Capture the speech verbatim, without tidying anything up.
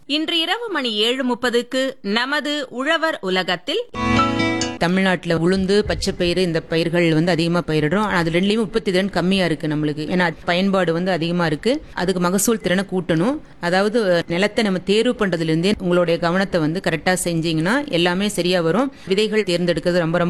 இன்று இரவு மணி ஏழு முப்பதுக்கு நமது உழவர் உலகத்தில் தமிழ்நாட்டில் உளுந்து பச்சைப்பயிறு இந்த பயிர்கள் வந்து அதிகமா பயிரிடுறோம். ஆனா அது ரெண்டுலயும் உற்பத்தி திறன் கம்மியா இருக்கு நம்மளுக்கு. ஏன்னா பயன்பாடு வந்து அதிகமா இருக்கு. அதுக்கு மகசூல் திறனை கூட்டணும். அதாவது நிலத்தை நம்ம தேர்வு பண்றதுல இருந்தே உங்களுடைய கவனத்தை வந்து கரெக்டா செஞ்சீங்கன்னா எல்லாமே சரியா வரும். விதைகள் தேர்ந்தெடுக்கிறது ரொம்ப ரொம்ப